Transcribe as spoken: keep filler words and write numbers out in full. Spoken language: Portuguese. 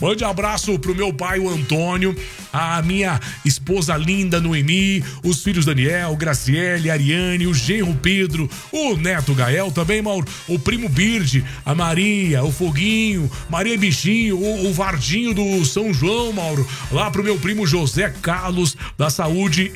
Mande abraço pro meu pai, o Antônio, a minha esposa linda, Noemi, os filhos Daniel, Graciele, Ariane, o genro Pedro, o neto Gael também, Mauro, o primo Birde, a Maria, o Foguinho, Maria Bichinho, o, o Vardinho do São João, Mauro, lá pro meu primo José Carlos, da Saúde